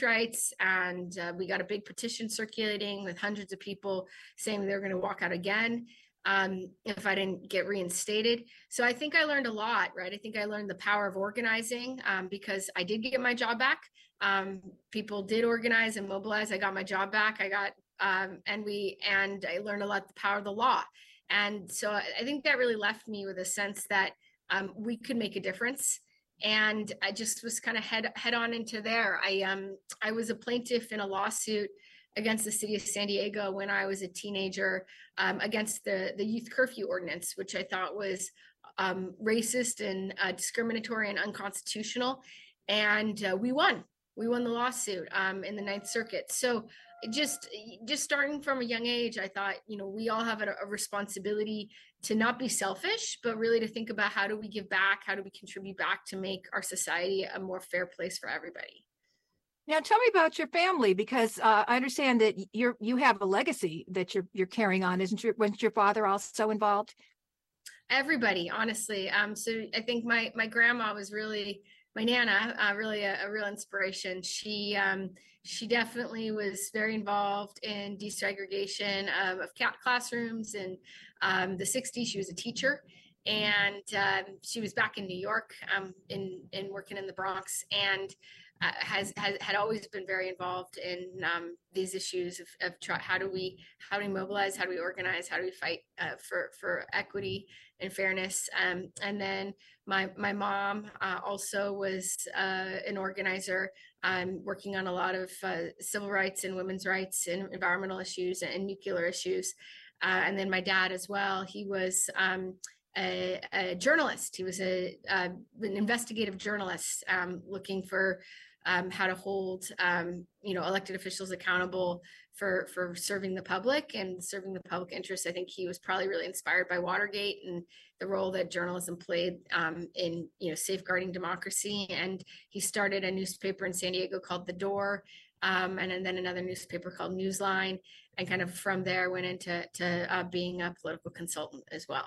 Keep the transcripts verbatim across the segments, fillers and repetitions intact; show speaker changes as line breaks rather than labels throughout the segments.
rights, and uh, we got a big petition circulating with hundreds of people saying they're going to walk out again um, if I didn't get reinstated. So I think I learned a lot, right? I think I learned the power of organizing um, because I did get my job back. Um, people did organize and mobilize. I got my job back. I got, um, and we, and I learned a lot the power of the law. And so I think that really left me with a sense that um, we could make a difference. And I just was kind of head head on into there. I um I was a plaintiff in a lawsuit against the city of San Diego when I was a teenager um, against the the youth curfew ordinance, which I thought was um, racist and uh, discriminatory and unconstitutional. And uh, we won. We won the lawsuit um, in the Ninth Circuit. So just just starting from a young age, I thought, you know, we all have a, a responsibility to not be selfish, but really to think about how do we give back, how do we contribute back to make our society a more fair place for everybody.
Now, tell me about your family, because uh, I understand that you're you have a legacy that you're you're carrying on, isn't your wasn't your father also involved?
Everybody, honestly. Um, so I think my my grandma was really my nana, uh, really a, a real inspiration. She um, she definitely was very involved in desegregation um, of cat classrooms in um, the sixties. She was a teacher, and um, she was back in New York, um, in in working in the Bronx, and uh, has, has had always been very involved in um, these issues of, of try, how do we how do we mobilize, how do we organize, how do we fight uh, for for equity and fairness. Um, and then my my mom uh, also was uh, an organizer, um, working on a lot of uh, civil rights and women's rights and environmental issues and nuclear issues. Uh, and then my dad as well. He was um, a, a journalist. He was a, a an investigative journalist, um, looking for um, how to hold um, you know elected officials accountable for for serving the public and serving the public interest. I think he was probably really inspired by Watergate and the role that journalism played um, in you know safeguarding democracy. And he started a newspaper in San Diego called The Door, um, and, and then another newspaper called Newsline. And kind of from there went into to uh, being a political consultant as well.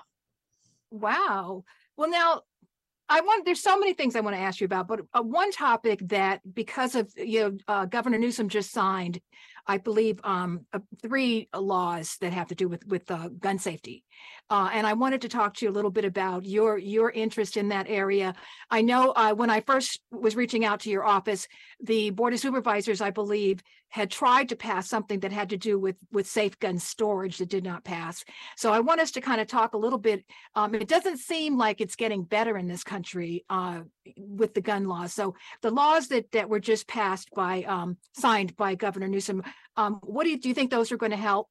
Wow. Well, now I want, there's so many things I want to ask you about, but uh, one topic that, because of, you know, uh, Governor Newsom just signed, I believe, um, uh, three laws that have to do with, with uh, gun safety. Uh, and I wanted to talk to you a little bit about your, your interest in that area. I know uh, when I first was reaching out to your office, the Board of Supervisors, I believe, had tried to pass something that had to do with, with safe gun storage that did not pass. So I want us to kind of talk a little bit. Um, it doesn't seem like it's getting better in this country uh, with the gun laws. So the laws that, that were just passed by, um, signed by Governor Newsom, um, what do you, do you think those are going to help?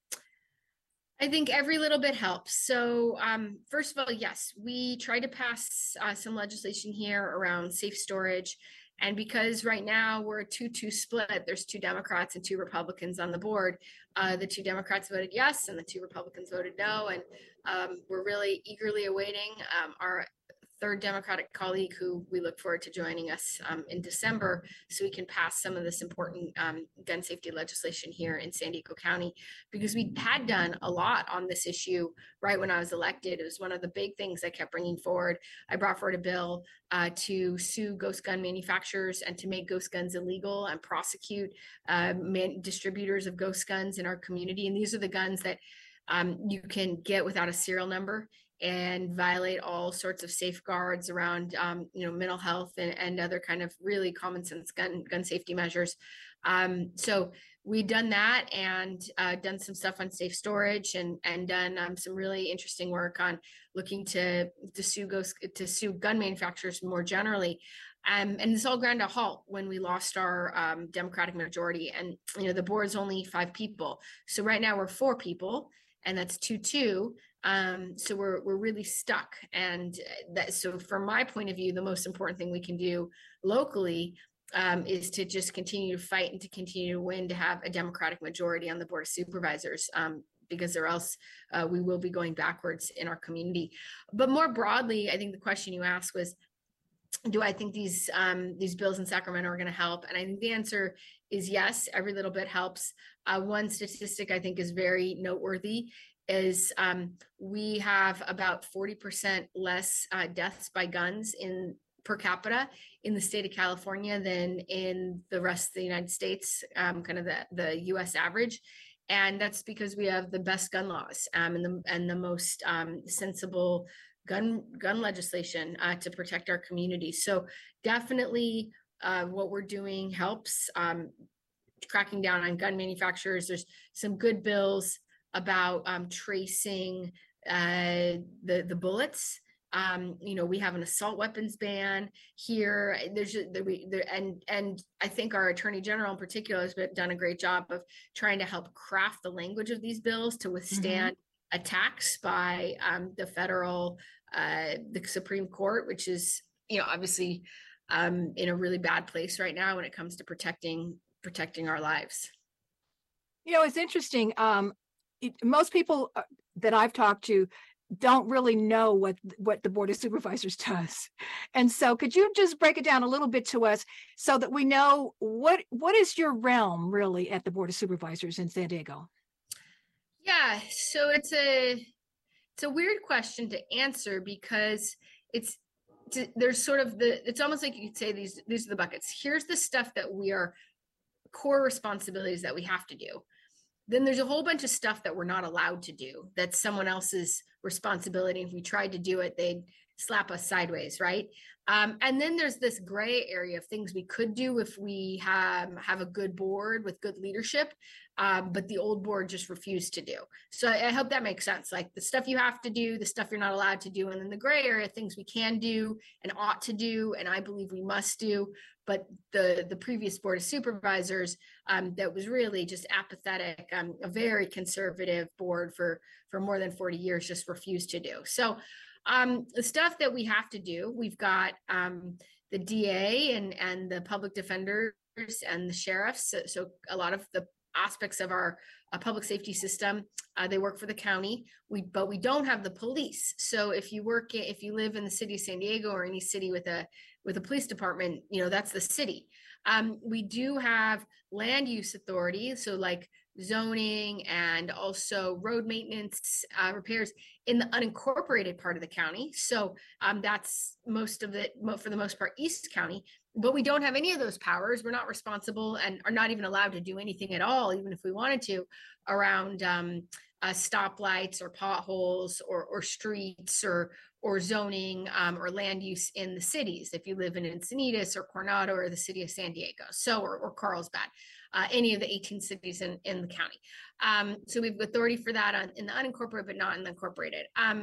I think every little bit helps. So um, first of all, yes, we tried to pass uh, some legislation here around safe storage. And because right now we're a two two split, there's two Democrats and two Republicans on the board. Uh, the two Democrats voted yes, and the two Republicans voted no. And um, we're really eagerly awaiting um, our third Democratic colleague, who we look forward to joining us um, in December, so we can pass some of this important um, gun safety legislation here in San Diego County, because we had done a lot on this issue right when I was elected. It was one of the big things I kept bringing forward. I brought forward a bill uh, to sue ghost gun manufacturers and to make ghost guns illegal and prosecute uh, man- distributors of ghost guns in our community. And these are the guns that um, you can get without a serial number and violate all sorts of safeguards around, um, you know, mental health and, and other kind of really common sense gun gun safety measures. Um, so we've done that and uh, done some stuff on safe storage and and done um, some really interesting work on looking to to sue ghost, to sue gun manufacturers more generally. Um, and this all ground to a halt when we lost our um, Democratic majority. And you know, the board's only five people, so right now we're four people, and that's two two. Um, so we're we're really stuck. And that, so from my point of view, the most important thing we can do locally um, is to just continue to fight and to continue to win, to have a Democratic majority on the Board of Supervisors, um, because or else uh, we will be going backwards in our community. But more broadly, I think the question you asked was, do I think these um, these bills in Sacramento are going to help? And I think the answer is yes. Every little bit helps. Uh, one statistic I think is very noteworthy is um, we have about forty percent less uh, deaths by guns in per capita in the state of California than in the rest of the United States, um, kind of the, the U S average. And that's because we have the best gun laws um, and the and the most um, sensible gun gun legislation uh, to protect our communities. So definitely, uh, what we're doing helps. Um, cracking down on gun manufacturers. There's some good bills about um, tracing uh, the the bullets. Um, you know, we have an assault weapons ban here. There's there, we there, and and I think our attorney general in particular has been, done a great job of trying to help craft the language of these bills to withstand mm-hmm. attacks by um, the federal uh, the Supreme Court, which is, you know, obviously um, in a really bad place right now when it comes to protecting protecting our lives.
You know, it's interesting. Um, it, most people that I've talked to don't really know what what the Board of Supervisors does. And so could you just break it down a little bit to us so that we know what what is your realm really at the Board of Supervisors in San Diego?
Yeah, so it's a it's a weird question to answer because it's there's sort of the it's almost like you could say these these are the buckets. Here's the stuff that we are core responsibilities that we have to do. Then there's a whole bunch of stuff that we're not allowed to do. That's someone else's responsibility. If we tried to do it, they'd slap us sideways, right? Um, and then there's this gray area of things we could do if we have, have a good board with good leadership, um, but the old board just refused to do. So I, I hope that makes sense. Like the stuff you have to do, the stuff you're not allowed to do, and then the gray area, things we can do and ought to do, and I believe we must do. But the, the previous Board of Supervisors um, that was really just apathetic, um, a very conservative board for, for more than forty years, just refused to do. So um, the stuff that we have to do, we've got um, the D A and, and the public defenders and the sheriffs. So, so a lot of the aspects of our uh, public safety system, uh, they work for the county. We, but we don't have the police. So if you work, if you live in the city of San Diego or any city with a with a police department, you know, that's the city. Um, we do have land use authority. So like zoning and also road maintenance, uh, repairs in the unincorporated part of the county. So um, that's most of it, for the most part, East County, but we don't have any of those powers. We're not responsible and are not even allowed to do anything at all, even if we wanted to, around um, uh, stoplights or potholes or, or streets or or zoning um, or land use in the cities. If you live in Encinitas or Coronado or the city of San Diego, so or, or Carlsbad, uh, any of the eighteen cities in, in the county. Um, so we have authority for that on, in the unincorporated, but not in the incorporated. Um,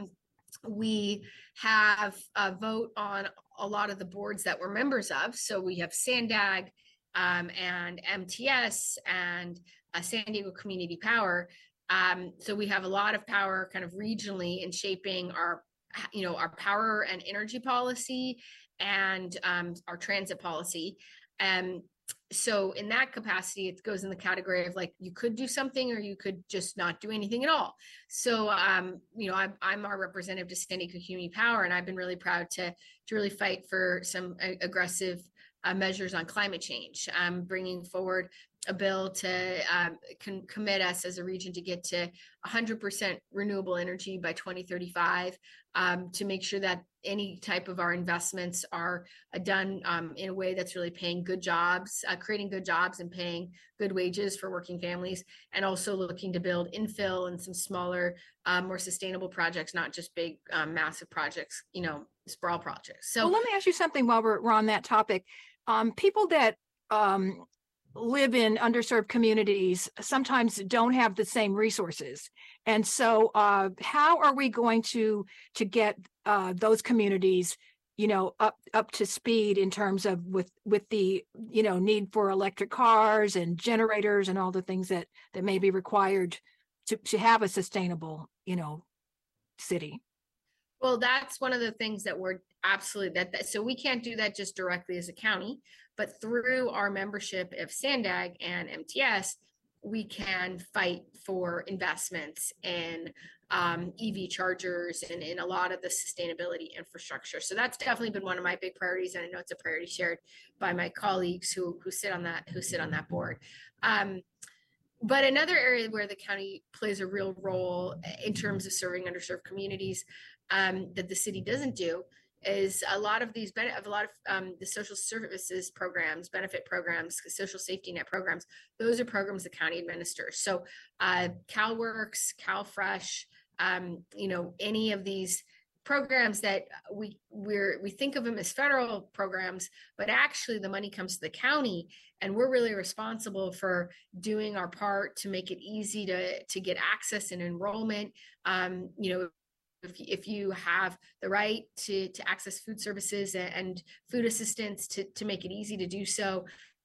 we have a vote on a lot of the boards that we're members of. So we have SANDAG um, and M T S and uh, San Diego Community Power. Um, so we have a lot of power kind of regionally in shaping our you know, our power and energy policy and um, our transit policy. Um, so in that capacity, it goes in the category of like, you could do something or you could just not do anything at all. So, um, you know, I'm, I'm our representative to San Diego Community Power, and I've been really proud to, to really fight for some uh, aggressive uh, measures on climate change, um, bringing forward a bill to um, con- commit us as a region to get to one hundred percent renewable energy by twenty thirty-five, um, to make sure that any type of our investments are uh, done um, in a way that's really paying good jobs, uh, creating good jobs and paying good wages for working families, and also looking to build infill and some smaller, uh, more sustainable projects, not just big, um, massive projects, you know, sprawl projects. So
well, let me ask you something while we're, we're on that topic. Um, people that um, live in underserved communities sometimes don't have the same resources. And so uh, how are we going to to get uh, those communities, you know, up up to speed in terms of with with the, you know, need for electric cars and generators and all the things that that may be required to, to have a sustainable, you know, city?
Well, that's one of the things that we're absolutely that, that so we can't do that just directly as a county, but through our membership of SANDAG and M T S, we can fight for investments in um, E V chargers and in a lot of the sustainability infrastructure. So that's definitely been one of my big priorities, and I know it's a priority shared by my colleagues who who sit on that who sit on that board. Um, But another area where the county plays a real role in terms of serving underserved communities um, that the city doesn't do is a lot of these ben- a lot of um, the social services programs, benefit programs, social safety net programs. Those are programs the county administers. So uh, CalWorks, CalFresh, um, you know, any of these programs that we we're we think of them as federal programs, but actually the money comes to the county, and we're really responsible for doing our part to make it easy to to get access and enrollment. Um, you know, if, if you have the right to, to access food services and, and food assistance, to, to make it easy to do so,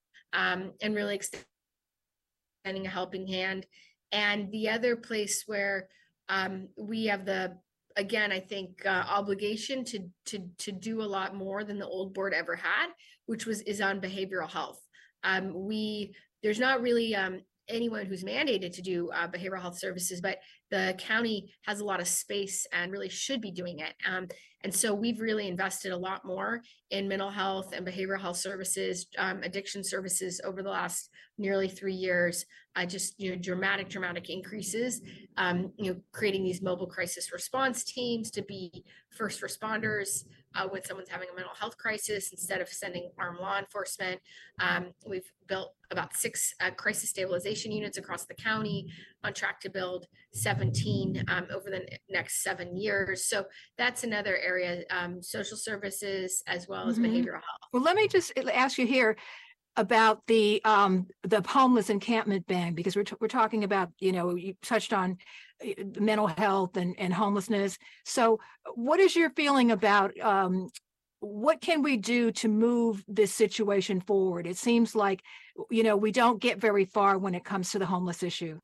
um, and really extending a helping hand. And the other place where um, we have the, again, I think uh, obligation to, to, to do a lot more than the old board ever had, which was, is on behavioral health. Um, we, there's not really um, anyone who's mandated to do uh, behavioral health services, but the county has a lot of space and really should be doing it. Um, and so we've really invested a lot more in mental health and behavioral health services, um, addiction services over the last nearly three years. Uh, just you know, dramatic, dramatic increases. Um, you know, creating these mobile crisis response teams to be first responders uh, when someone's having a mental health crisis instead of sending armed law enforcement. Um, we've built about six uh, crisis stabilization units across the county, on track to build seventeen um, over the next seven years. So that's another area, um, social services as well as
Mhm.
behavioral health.
Well, let me just ask you here about the um the homeless encampment ban, because we're t- we're talking about, you know, you touched on uh, mental health and and homelessness. So what is your feeling about um what can we do to move this situation forward? It seems like, you know, we don't get very far when it comes to the homeless issue.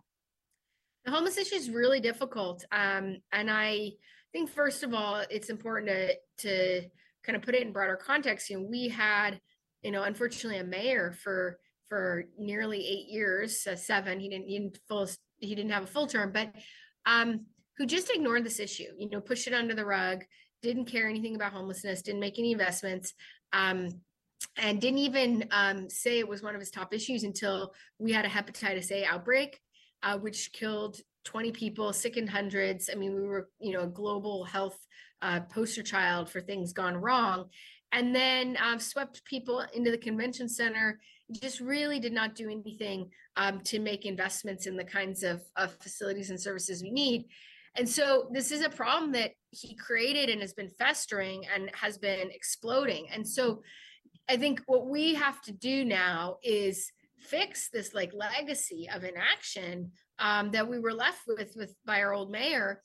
The homeless issue is really difficult. Um, and I think, first of all, it's important to, to kind of put it in broader context. You know, we had, you know, unfortunately a mayor for, for nearly eight years, uh, seven, he didn't, he didn't full, he didn't have a full term, but, um, who just ignored this issue, you know, pushed it under the rug, didn't care anything about homelessness, didn't make any investments. Um, and didn't even um, say it was one of his top issues until we had a hepatitis A outbreak, uh, which killed twenty people, sickened hundreds. I mean, we were, you know, a global health uh, poster child for things gone wrong. And then uh, swept people into the convention center, just really did not do anything um, to make investments in the kinds of, of facilities and services we need. And so this is a problem that he created and has been festering and has been exploding. And so I think what we have to do now is fix this like legacy of inaction um, that we were left with with by our old mayor.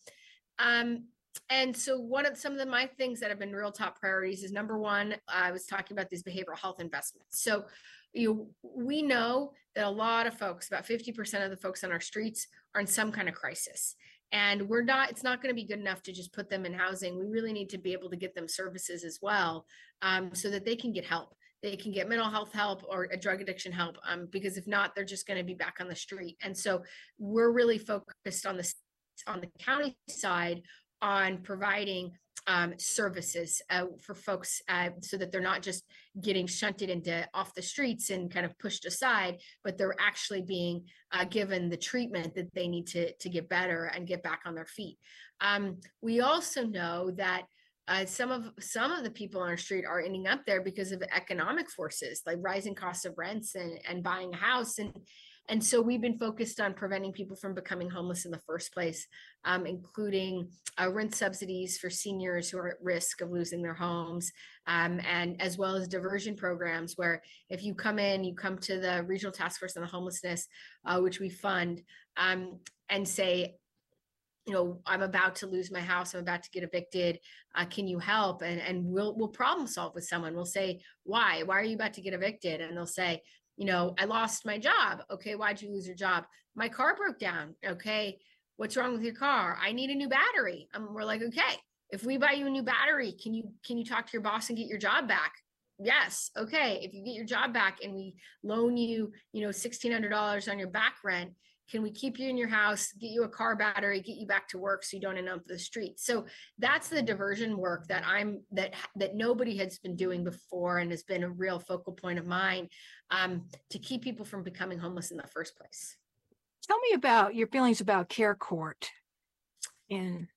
Um, and so one of some of the, my things that have been real top priorities is number one, I was talking about these behavioral health investments. So you we know that a lot of folks, about fifty percent of the folks on our streets are in some kind of crisis. And we're not, it's not going to be good enough to just put them in housing. We really need to be able to get them services as well, um, so that they can get help. They can get mental health help or a drug addiction help, um, because if not, they're just going to be back on the street. And so we're really focused on this on the county side on providing um, services uh, for folks uh, so that they're not just getting shunted into off the streets and kind of pushed aside, but they're actually being uh, given the treatment that they need to, to get better and get back on their feet. Um, we also know that uh, some of some of the people on our street are ending up there because of economic forces like rising costs of rents and, and buying a house. And and so we've been focused on preventing people from becoming homeless in the first place, um, including uh, rent subsidies for seniors who are at risk of losing their homes, um, and as well as diversion programs where if you come in, you come to the Regional Task Force on the Homelessness, uh, which we fund, um, and say, you know, I'm about to lose my house. I'm about to get evicted. Uh, can you help? And and we'll we'll problem solve with someone. We'll say, why? Why are you about to get evicted? And they'll say, you know, I lost my job. Okay, why'd you lose your job? My car broke down. Okay, what's wrong with your car? I need a new battery. And we're like, okay, if we buy you a new battery, can you can you talk to your boss and get your job back? Yes. Okay. If you get your job back and we loan you, you know, sixteen hundred dollars on your back rent, can we keep you in your house, get you a car battery, get you back to work so you don't end up the street? So that's the diversion work that I'm that that nobody has been doing before and has been a real focal point of mine, um, to keep people from becoming homeless in the first place.
Tell me about your feelings about Care Court. In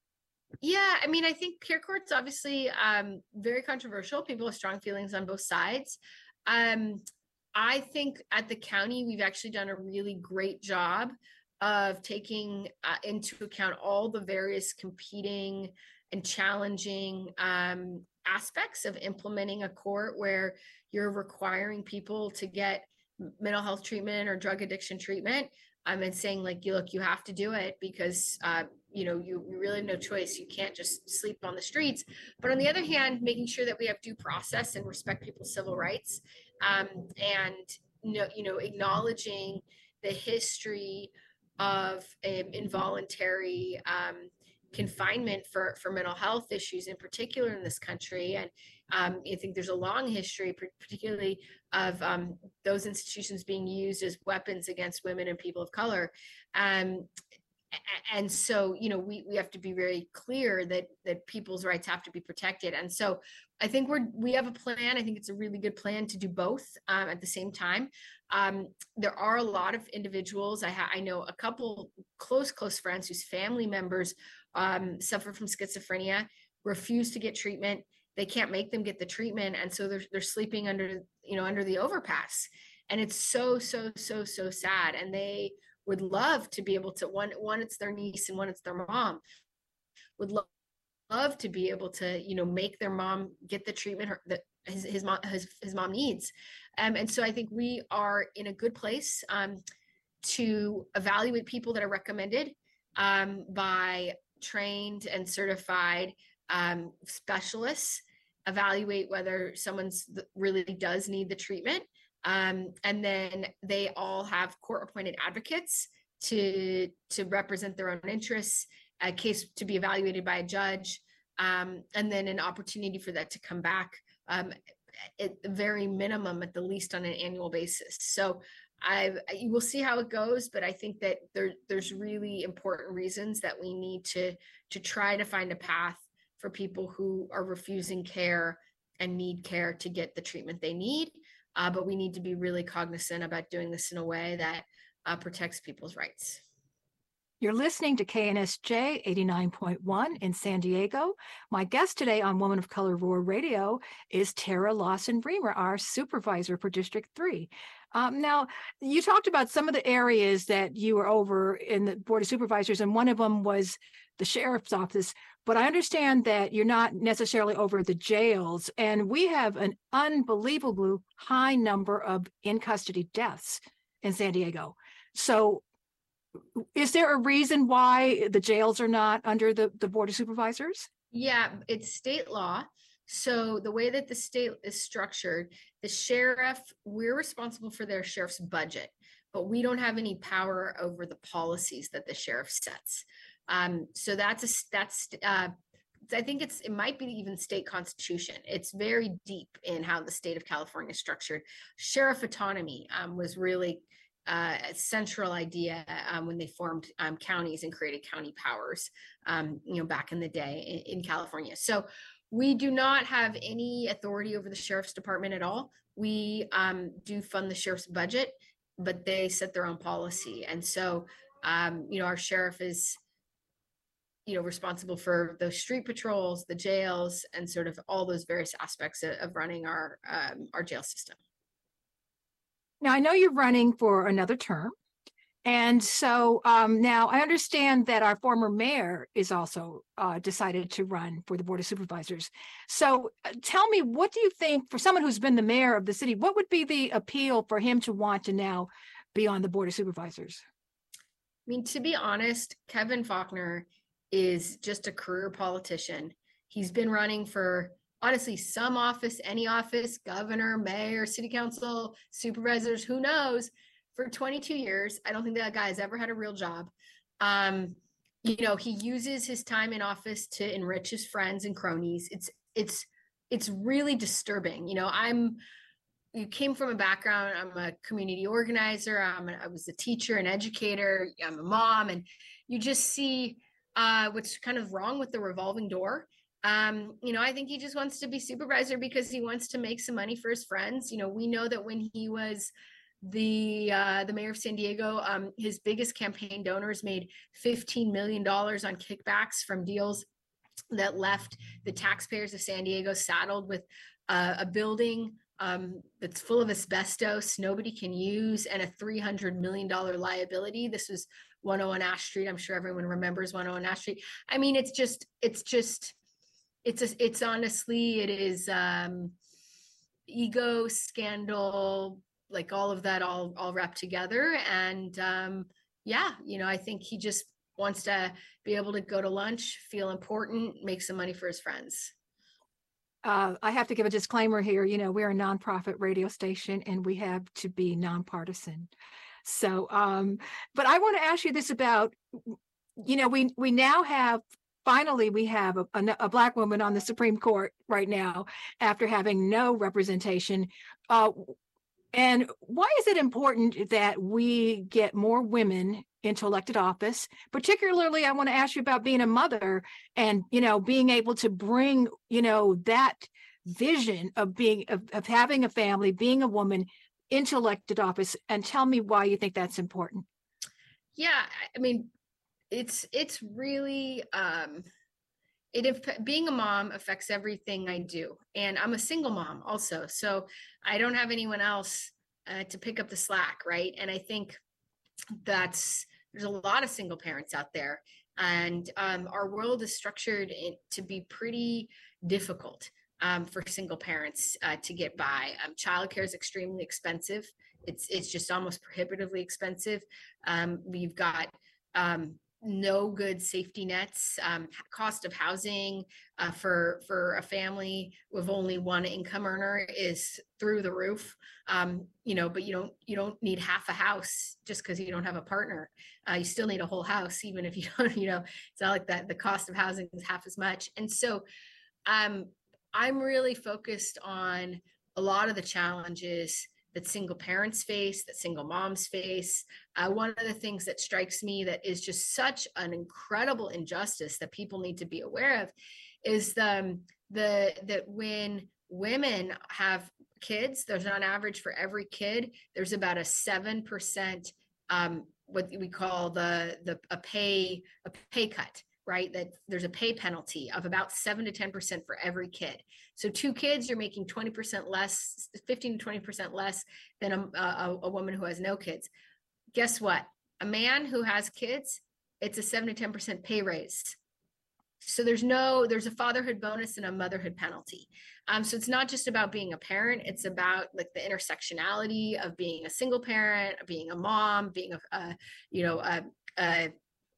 Yeah, I mean, I think peer court's obviously um, very controversial. People have strong feelings on both sides. Um, I think at the county, we've actually done a really great job of taking uh, into account all the various competing and challenging um, aspects of implementing a court where you're requiring people to get mental health treatment or drug addiction treatment. Um, and saying like, you look, you have to do it because uh, you know, you, you really have no choice. You can't just sleep on the streets. But on the other hand, making sure that we have due process and respect people's civil rights, um, and you know, you know, acknowledging the history of um, involuntary um, confinement for for mental health issues, in particular in this country. And um, I think there's a long history, particularly of um, those institutions being used as weapons against women and people of color. Um, and so, you know, we, we have to be very clear that that people's rights have to be protected. And so I think we're we have a plan. I think it's a really good plan to do both um, at the same time. Um, there are a lot of individuals. I, ha- I know a couple close, close friends whose family members um, suffer from schizophrenia, refuse to get treatment. They can't make them get the treatment. And so they're, they're sleeping under, you know, under the overpass. And it's so, so, so, so sad. And they would love to be able to, one, one, it's their niece and one, it's their mom, would love, love to be able to, you know, make their mom get the treatment her, that his, his mom, his, his mom needs. Um, and so I think we are in a good place um, to evaluate people that are recommended um, by trained and certified um, specialists, evaluate whether someone's really does need the treatment. Um, and then they all have court-appointed advocates to to represent their own interests, a case to be evaluated by a judge, um, and then an opportunity for that to come back um, at the very minimum, at the least on an annual basis. So I you will see how it goes, but I think that there there's really important reasons that we need to to try to find a path for people who are refusing care and need care to get the treatment they need. Uh, but we need to be really cognizant about doing this in a way that uh, protects people's rights.
You're listening to K N S J eighty-nine point one in San Diego. My guest today on Woman of Color Roar Radio is Tara Lawson Bremer, our supervisor for District three. Um, now, you talked about some of the areas that you were over in the Board of Supervisors, and one of them was the sheriff's office. But I understand that you're not necessarily over the jails, and we have an unbelievably high number of in-custody deaths in San Diego. So is there a reason why the jails are not under the, the Board of Supervisors?
Yeah, it's state law. So the way that the state is structured, the sheriff, we're responsible for their sheriff's budget, but we don't have any power over the policies that the sheriff sets. Um, so that's a that's uh, I think it's it might be even state constitution. It's very deep in how the state of California is structured. Sheriff autonomy um, was really uh, a central idea um, when they formed um, counties and created county powers, um, you know, back in the day in, in California. So we do not have any authority over the sheriff's department at all. We um, do fund the sheriff's budget, but they set their own policy. And so, um, you know, our sheriff is, you know, responsible for those street patrols, the jails, and sort of all those various aspects of, of running our um, our jail system.
Now, I know you're running for another term. And so um, now I understand that our former mayor is also uh, decided to run for the Board of Supervisors. So uh, tell me, what do you think, for someone who's been the mayor of the city, what would be the appeal for him to want to now be on the Board of Supervisors?
I mean, to be honest, Kevin Faulconer is just a career politician. He's been running for, honestly, some office, any office, governor, mayor, city council, supervisors, who knows, for twenty-two years. I don't think that guy has ever had a real job. Um, you know, he uses his time in office to enrich his friends and cronies. It's it's it's really disturbing. You know, I'm you came from a background. I'm a community organizer. I'm a, I was a teacher, an educator. I'm a mom, and you just see uh, what's kind of wrong with the revolving door. Um, you know, I think he just wants to be supervisor because he wants to make some money for his friends. You know, we know that when he was the uh, the mayor of San Diego, um, his biggest campaign donors made fifteen million dollars on kickbacks from deals that left the taxpayers of San Diego saddled with uh, a building um, that's full of asbestos nobody can use and a three hundred million dollars liability. This was one oh one Ash Street. I'm sure everyone remembers one oh one Ash Street. I mean, it's just, it's just, it's, a, it's honestly, it is um, ego, scandal, like all of that all, all wrapped together. And um, yeah, you know, I think he just wants to be able to go to lunch, feel important, make some money for his friends.
Uh, I have to give a disclaimer here. You know, we're a nonprofit radio station and we have to be nonpartisan. So, um, but I want to ask you this about, you know, we, we now have, finally, we have a, a, a Black woman on the Supreme Court right now after having no representation. Uh, and why is it important that we get more women into elected office? Particularly, I want to ask you about being a mother and, you know, being able to bring, you know, that vision of being, of, of having a family, being a woman into elected office, and tell me why you think that's important.
Yeah, I mean, it's, it's really, um, it, if being a mom affects everything I do. And I'm a single mom also. So I don't have anyone else uh, to pick up the slack. Right. And I think that's, there's a lot of single parents out there, and um, our world is structured in, to be pretty difficult um, for single parents uh, to get by. Um, childcare is extremely expensive. It's it's just almost prohibitively expensive. Um, we've got um, no good safety nets. Um, cost of housing uh, for for a family with only one income earner is through the roof. Um, you know, but you don't you don't need half a house just because you don't have a partner. Uh, you still need a whole house, even if you don't. You know, it's not like that. The cost of housing is half as much, and so um, I'm really focused on a lot of the challenges that single parents face, that single moms face. Uh, one of the things that strikes me that is just such an incredible injustice that people need to be aware of is the, the that when women have kids, there's on average for every kid, there's about a seven percent um, what we call the, the a pay a pay cut. Right, that there's a pay penalty of about seven to ten percent for every kid. So two kids, you're making twenty percent less, fifteen to twenty percent less than a, a, a woman who has no kids. Guess what? A man who has kids, it's a seven to ten percent pay raise. So there's no, there's a fatherhood bonus and a motherhood penalty. Um, so it's not just about being a parent, it's about like the intersectionality of being a single parent, being a mom, being a, a you know, a, a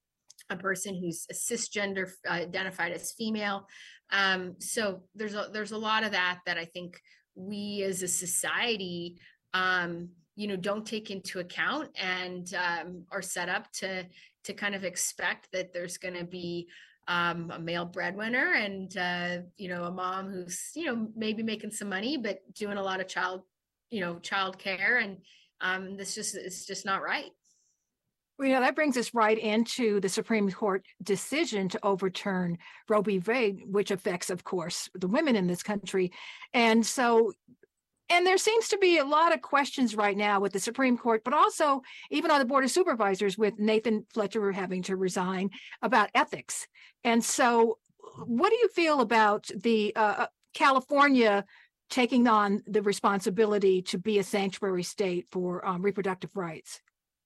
a person who's a cisgender uh, identified as female. Um, so there's a, there's a lot of that that I think we as a society, um, you know, don't take into account and um, are set up to to kind of expect that there's going to be um, a male breadwinner and uh, you know, a mom who's, you know, maybe making some money but doing a lot of child, you know, child care, and um, this just it's just not right.
Well, you know, that brings us right into the Supreme Court decision to overturn Roe v. Wade, which affects, of course, the women in this country. And so, and there seems to be a lot of questions right now with the Supreme Court, but also even on the Board of Supervisors with Nathan Fletcher having to resign about ethics. And so what do you feel about the uh, California taking on the responsibility to be a sanctuary state for um, reproductive rights?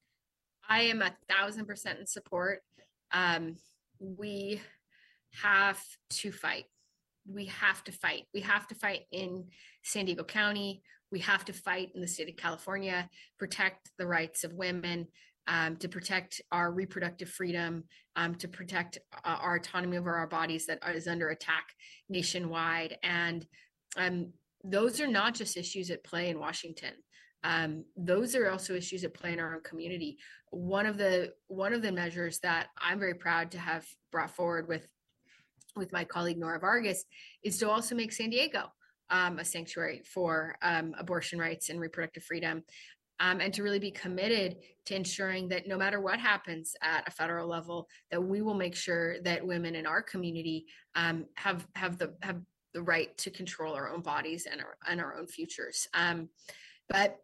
I am a thousand percent in support. Um, we have to fight. We have to fight. We have to fight in San Diego County. We have to fight in the state of California, protect the rights of women, um, to protect our reproductive freedom, um, to protect uh, our autonomy over our bodies that is under attack nationwide. And um, those are not just issues at play in Washington. Um, those are also issues at play in our own community. One of the one of the measures that I'm very proud to have brought forward with with my colleague Nora Vargas is to also make San Diego um, a sanctuary for um, abortion rights and reproductive freedom, um, and to really be committed to ensuring that no matter what happens at a federal level, that we will make sure that women in our community um, have have the have the right to control our own bodies and our and our own futures. Um, but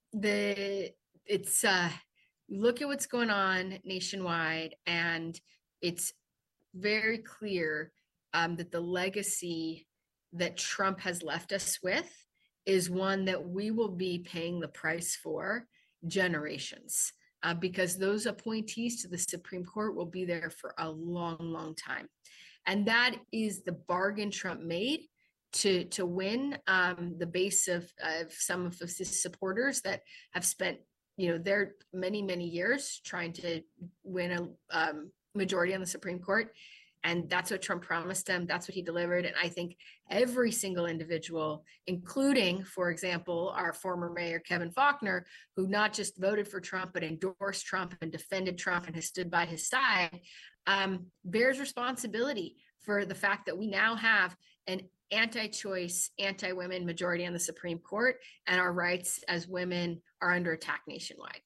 the it's uh look at what's going on nationwide, and it's very clear um, that the legacy that Trump has left us with is one that we will be paying the price for generations, uh, because those appointees to the Supreme Court will be there for a long, long time. And that is the bargain Trump made to, to win um, the base of, of some of his supporters that have spent, you know, their many, many years trying to win a um, majority on the Supreme Court. And that's what Trump promised them. That's what he delivered. And I think every single individual, including, for example, our former mayor, Kevin Faulconer, who not just voted for Trump, but endorsed Trump and defended Trump and has stood by his side, um, bears responsibility for the fact that we now have an anti-choice, anti-women majority on the Supreme Court, and our rights as women are under attack nationwide.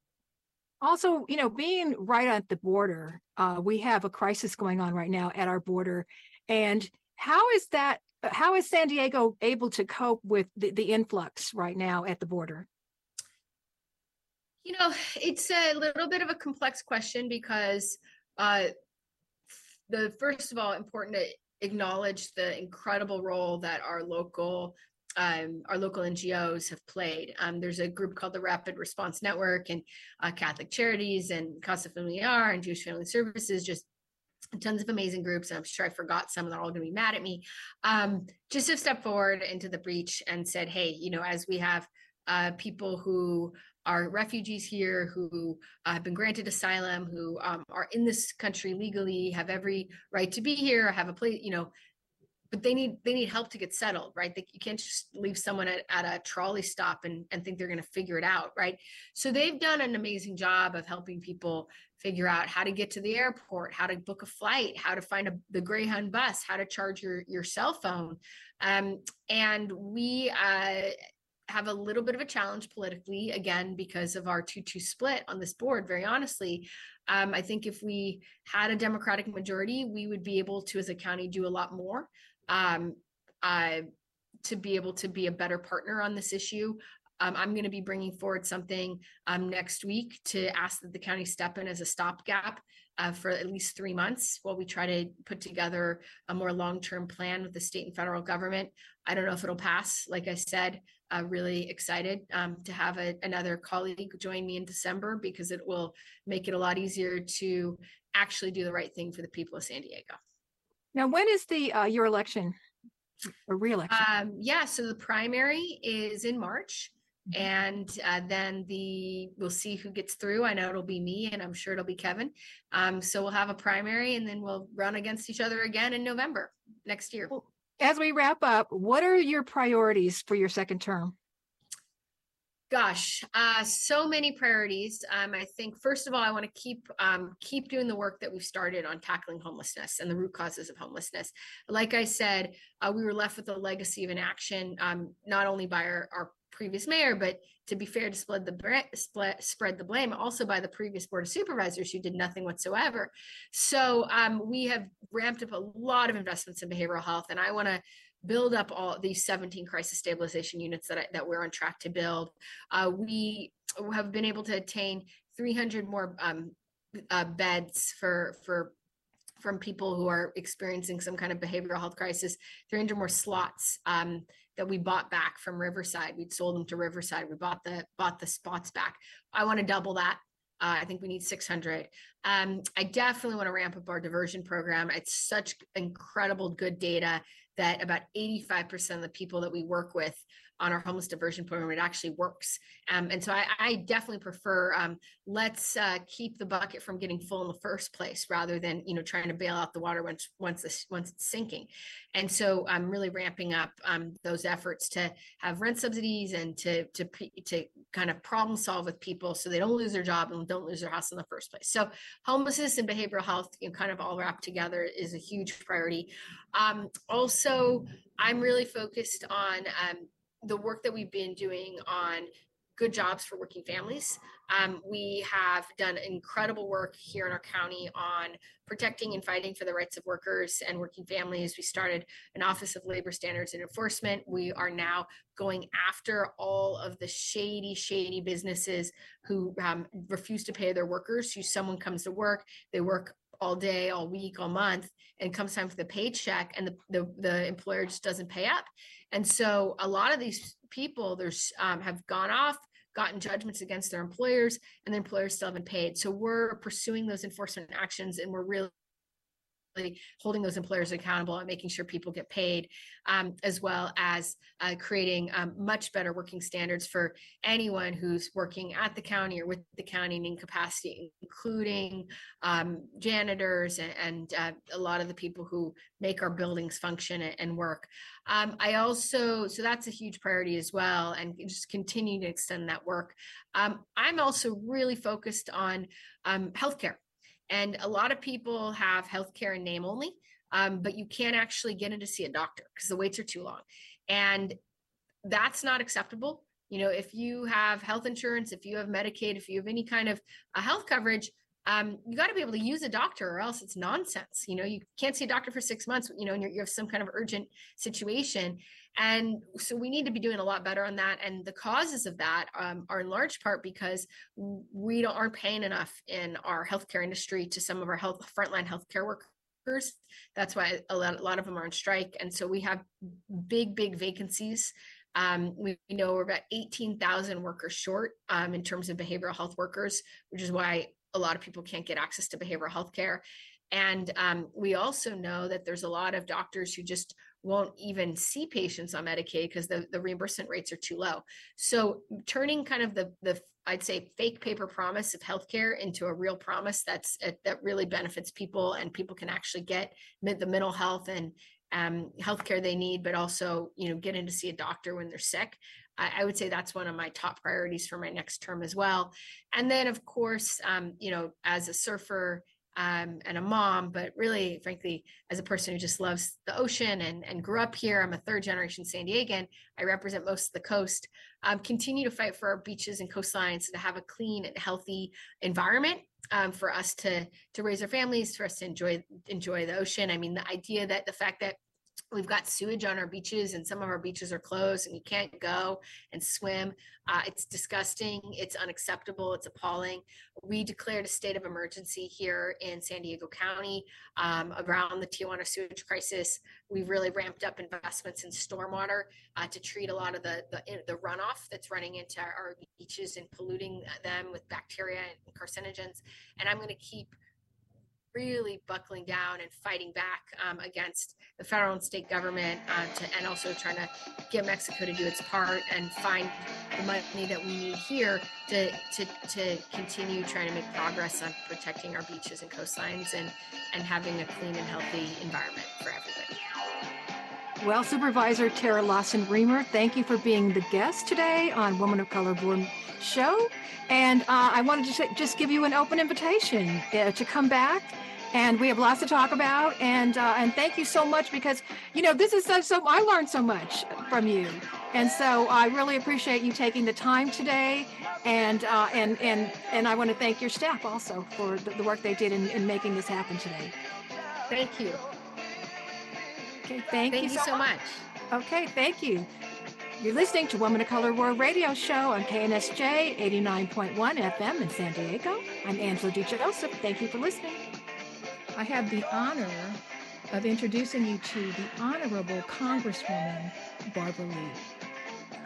Also, you know, being right at the border, uh, we have a crisis going on right now at our border. And how is that, how is San Diego able to cope with the, the influx right now at the border?
You know, it's a little bit of a complex question because uh, the first of all, important to acknowledge the incredible role that our local Um, our local N G Os have played. Um, there's a group called the Rapid Response Network, and uh, Catholic Charities and Casa Familiar and Jewish Family Services, just tons of amazing groups. I'm sure I forgot some, and they're all going to be mad at me. Um, just have stepped forward into the breach and said, hey, you know, as we have uh, people who are refugees here, who uh, have been granted asylum, who um, are in this country legally, have every right to be here, have a place, you know, but they need they need help to get settled, right? They, you can't just leave someone at, at a trolley stop and, and think they're going to figure it out, right? So they've done an amazing job of helping people figure out how to get to the airport, how to book a flight, how to find a, the Greyhound bus, how to charge your, your cell phone. Um, and we uh, have a little bit of a challenge politically, again, because of our two two split on this board, very honestly. Um, I think if we had a Democratic majority, we would be able to, as a county, do a lot more um, uh, to be able to be a better partner on this issue. Um, I'm going to be bringing forward something um, next week to ask that the county step in as a stopgap uh, for at least three months while we try to put together a more long-term plan with the state and federal government. I don't know if it'll pass. Like I said, uh, really excited um, to have a, another colleague join me in December, because it will make it a lot easier to actually do the right thing for the people of San Diego.
Now, when is the uh, your election or re-election?
Um, yeah, so the primary is in March, mm-hmm. and uh, then the we'll see who gets through. I know it'll be me, and I'm sure it'll be Kevin. Um, so we'll have a primary, and then we'll run against each other again in November next year.
As we wrap up, what are your priorities for your second term?
Gosh, uh, so many priorities. Um, I think, first of all, I want to keep um, keep doing the work that we've started on tackling homelessness and the root causes of homelessness. Like I said, uh, we were left with a legacy of inaction, um, not only by our, our previous mayor, but to be fair, to spread the split, spread the blame, also by the previous board of supervisors who did nothing whatsoever. So um, we have ramped up a lot of investments in behavioral health, and I want to build up all these seventeen crisis stabilization units that I, that we're on track to build. Uh, we have been able to attain three hundred more um, uh, beds for for from people who are experiencing some kind of behavioral health crisis. three hundred more slots um, that we bought back from Riverside. We'd sold them to Riverside. We bought the bought the spots back. I want to double that. Uh, I think we need six hundred. Um, I definitely want to ramp up our diversion program. It's such incredible good data that about eighty-five percent of the people that we work with on our homeless diversion program, it actually works. Um, and so I, I definitely prefer, um, let's uh, keep the bucket from getting full in the first place, rather than, you know, trying to bail out the water once once this, once it's sinking. And so I'm really ramping up um, those efforts to have rent subsidies and to, to, to kind of problem solve with people so they don't lose their job and don't lose their house in the first place. So homelessness and behavioral health, you know, kind of all wrapped together is a huge priority. Um, also, I'm really focused on um, the work that we've been doing on good jobs for working families. Um, we have done incredible work here in our county on protecting and fighting for the rights of workers and working families. We started an Office of Labor Standards and Enforcement. We are now going after all of the shady, shady businesses who um, refuse to pay their workers, who someone comes to work, they work all day, all week, all month, and comes time for the paycheck, and the, the, the employer just doesn't pay up. And so a lot of these people, there's um, have gone off, gotten judgments against their employers, and the employers still haven't paid. So we're pursuing those enforcement actions, and we're really holding those employers accountable and making sure people get paid, um, as well as uh, creating um, much better working standards for anyone who's working at the county or with the county in capacity, including um, janitors and, and uh, a lot of the people who make our buildings function and work. Um, I also, so that's a huge priority as well, and just continue to extend that work. Um, I'm also really focused on um, healthcare. And a lot of people have healthcare in name only, um, but you can't actually get in to see a doctor because the waits are too long. And that's not acceptable. You know, if you have health insurance, if you have Medicaid, if you have any kind of uh, health coverage, um, you got to be able to use a doctor, or else it's nonsense. You know, you can't see a doctor for six months, you know, and you're, you have some kind of urgent situation. And so we need to be doing a lot better on that. And the causes of that um, are in large part because we don't aren't paying enough in our healthcare industry to some of our health frontline healthcare workers. That's why a lot, a lot of them are on strike. And so we have big, big vacancies. Um, we know we're about eighteen thousand workers short um, in terms of behavioral health workers, which is why a lot of people can't get access to behavioral health care. And um, we also know that there's a lot of doctors who just won't even see patients on Medicaid because the, the reimbursement rates are too low. So turning kind of the, the I'd say fake paper promise of healthcare into a real promise that's that really benefits people, and people can actually get the mental health and um, healthcare they need, but also, you know, get in to see a doctor when they're sick. I, I would say that's one of my top priorities for my next term as well. And then, of course, um, you know, as a surfer um, and a mom, but really, frankly, as a person who just loves the ocean and, and grew up here, I'm a third generation San Diegan. I represent most of the coast. Um, continue to fight for our beaches and coastlines to have a clean and healthy environment um, for us to to raise our families, for us to enjoy enjoy the ocean. I mean, the idea that the fact that we've got sewage on our beaches and some of our beaches are closed and you can't go and swim. Uh, it's disgusting. It's unacceptable. It's appalling. We declared a state of emergency here in San Diego County um, around the Tijuana sewage crisis. We've really ramped up investments in stormwater uh, to treat a lot of the, the, the runoff that's running into our beaches and polluting them with bacteria and carcinogens. And I'm going to keep really buckling down and fighting back um, against the federal and state government uh, to, and also trying to get Mexico to do its part and find the money that we need here to, to, to continue trying to make progress on protecting our beaches and coastlines and, and having a clean and healthy environment for everybody.
Well, Supervisor Tara Lawson-Remer, thank you for being the guest today on Woman of Color Board Show. And uh, I wanted to just give you an open invitation uh, to come back. And we have lots to talk about. And uh, and thank you so much, because, you know, this is so, so, I learned so much from you. And so I really appreciate you taking the time today. And uh, and and and I want to thank your staff also for the, the work they did in, in making this happen today.
Thank you.
Okay, thank,
thank
you,
you
so,
so much.
Okay, thank you. You're listening to Woman of Color World Radio Show on K N S J eighty-nine point one F M in San Diego. I'm Angela DeJoseph. Thank you for listening. I have the honor of introducing you to the Honorable Congresswoman Barbara Lee.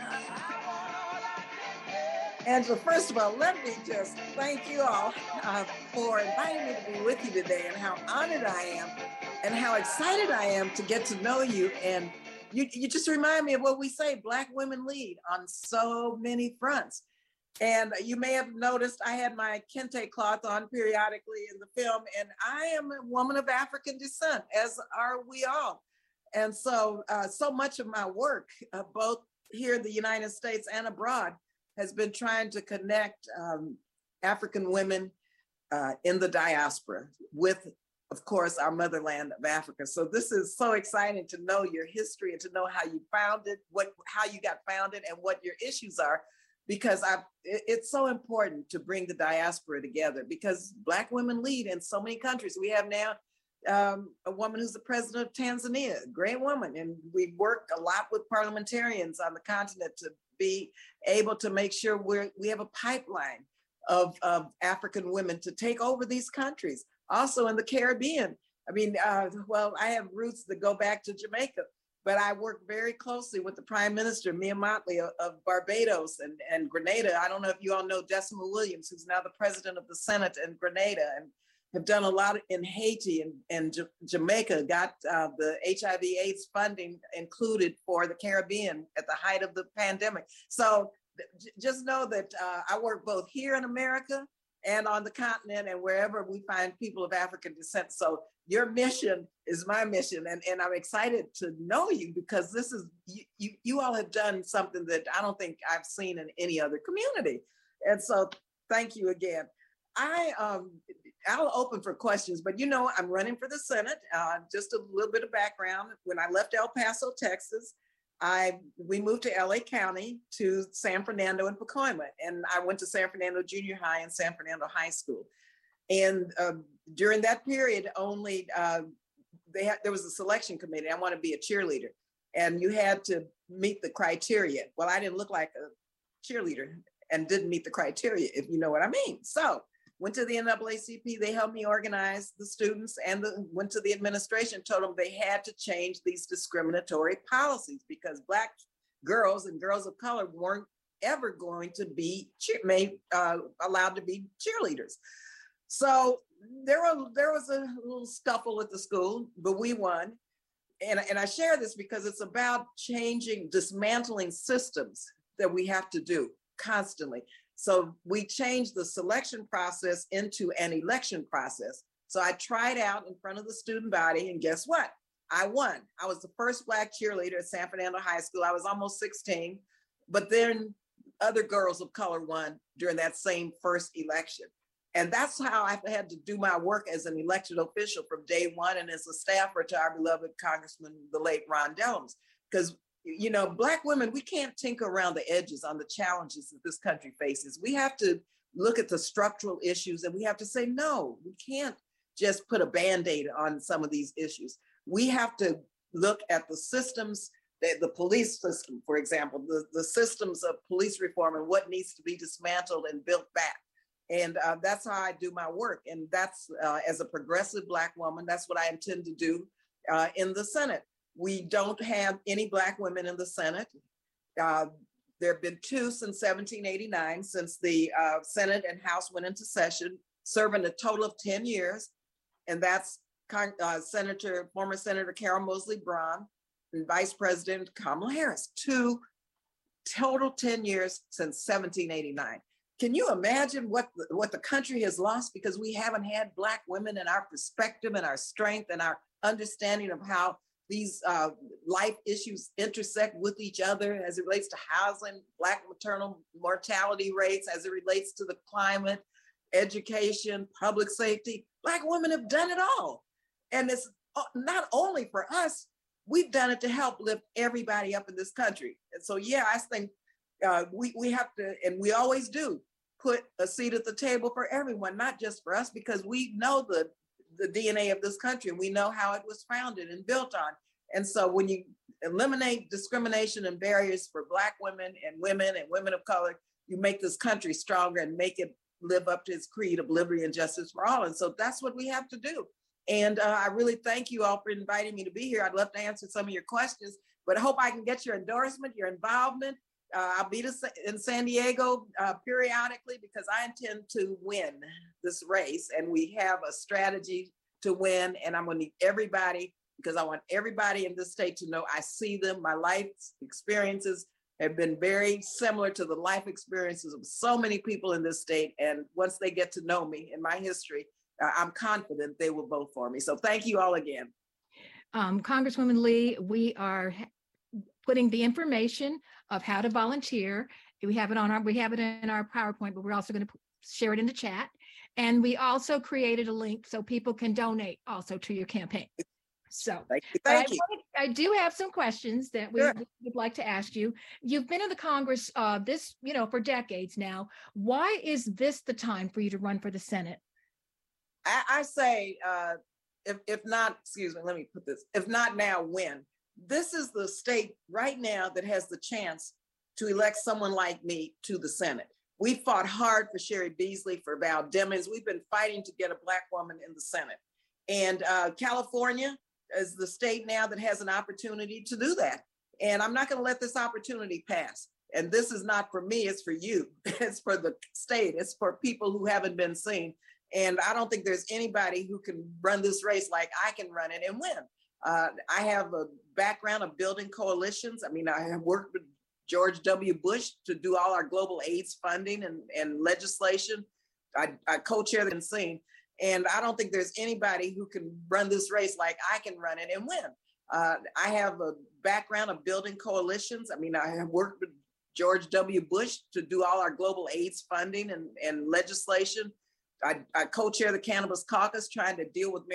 Angela, first of all, let me just thank you all uh, for inviting me to be with you today, and how honored I am and how excited I am to get to know you. And you, you just remind me of what we say, Black women lead on so many fronts. And you may have noticed I had my kente cloth on periodically in the film, and I am a woman of African descent, as are we all. And so, uh, so much of my work, uh, both here in the United States and abroad, has been trying to connect um, African women uh, in the diaspora with, of course, our motherland of Africa. So this is so exciting to know your history and to know how you founded, what, how you got founded, and what your issues are. Because I've, it's so important to bring the diaspora together, because Black women lead in so many countries. We have now um, a woman who's the president of Tanzania, a great woman. And we work a lot with parliamentarians on the continent to be able to make sure we're, we have a pipeline of, of African women to take over these countries. Also in the Caribbean. I mean, uh, well, I have roots that go back to Jamaica, but I work very closely with the Prime Minister, Mia Mottley of, of Barbados and, and Grenada. I don't know if you all know Decima Williams, who's now the president of the Senate in Grenada, and have done a lot in Haiti and, and J- Jamaica, got uh, the H I V AIDS funding included for the Caribbean at the height of the pandemic. So j- just know that uh, I work both here in America and on the continent and wherever we find people of African descent. So your mission is my mission. And, and I'm excited to know you because this is, you, you, you all have done something that I don't think I've seen in any other community. And so thank you again. I, um, I'll open for questions, but you know, I'm running for the Senate. Uh, just a little bit of background. When I left El Paso, Texas, I we moved to L A County to San Fernando and Pacoima, and I went to San Fernando Junior High and San Fernando High School. And uh, during that period, only uh, they had there was a selection committee. I want to be a cheerleader, and you had to meet the criteria. Well, I didn't look like a cheerleader and didn't meet the criteria, if you know what I mean. So went to the N double A C P, they helped me organize the students, and the, went to the administration, told them they had to change these discriminatory policies because Black girls and girls of color weren't ever going to be cheer, made, uh, allowed to be cheerleaders. So there, were, there was a little scuffle at the school, but we won. And, and I share this because it's about changing, dismantling systems that we have to do constantly. So we changed the selection process into an election process. So I tried out in front of the student body, and guess what? I won. I was the first Black cheerleader at San Fernando High School. I was almost sixteen, but then other girls of color won during that same first election. And that's how I had to do my work as an elected official from day one and as a staffer to our beloved Congressman, the late Ron Dellums. Because you know, Black women, we can't tinker around the edges on the challenges that this country faces. We have to look at the structural issues and we have to say, no, we can't just put a Band-Aid on some of these issues. We have to look at the systems, the, the police system, for example, the, the systems of police reform and what needs to be dismantled and built back. And uh, that's how I do my work. And that's, uh, as a progressive Black woman, that's what I intend to do uh, in the Senate. We don't have any Black women in the Senate. Uh, there have been two since seventeen eighty-nine, since the uh, Senate and House went into session, serving a total of ten years. And that's uh, Senator, former Senator Carol Moseley Braun and Vice President Kamala Harris. Two total ten years since seventeen eighty-nine. Can you imagine what the, what the country has lost because we haven't had Black women and our perspective and our strength and our understanding of how these uh, life issues intersect with each other as it relates to housing, Black maternal mortality rates, as it relates to the climate, education, public safety. Black women have done it all. And it's not only for us, we've done it to help lift everybody up in this country. And so, yeah, I think uh, we, we have to, and we always do, put a seat at the table for everyone, not just for us, because we know the the D N A of this country, and we know how it was founded and built on. And so when you eliminate discrimination and barriers for Black women and women and women of color, you make this country stronger and make it live up to its creed of liberty and justice for all. And so that's what we have to do. And uh, I really thank you all for inviting me to be here. I'd love to answer some of your questions, but I hope I can get your endorsement, your involvement. Uh, I'll be to, in San Diego uh, periodically because I intend to win this race, and we have a strategy to win. And I'm going to need everybody because I want everybody in this state to know I see them. My life experiences have been very similar to the life experiences of so many people in this state. And once they get to know me and my history, uh, I'm confident they will vote for me. So thank you all again.
Um, Congresswoman Lee, we are putting the information of how to volunteer. We have it on our, we have it in our PowerPoint, but we're also going to share it in the chat. And we also created a link so people can donate also to your campaign. So
thank you. Thank
I,
you.
wanted, I do have some questions that we, sure. we would like to ask you. You've been in the Congress uh, this, you know, for decades now. Why is this the time for you to run for the Senate?
I, I say, uh, if, if not, excuse me, let me put this, if not now, when? This is the state right now that has the chance to elect someone like me to the Senate. We fought hard for Sherry Beasley, for Val Demings. We've been fighting to get a Black woman in the Senate. And uh, California is the state now that has an opportunity to do that. And I'm not going to let this opportunity pass. And this is not for me, it's for you. It's for the state. It's for people who haven't been seen. And I don't think there's anybody who can run this race like I can run it and win. Uh, I have a background of building coalitions. I mean, I have worked with George W. Bush to do all our global AIDS funding and, and legislation. I, I co-chair the scene. And I don't think there's anybody who can run this race like I can run it and win. Uh, I have a background of building coalitions. I mean, I have worked with George W. Bush to do all our global AIDS funding and, and legislation. I, I co-chair the Cannabis Caucus, trying to deal with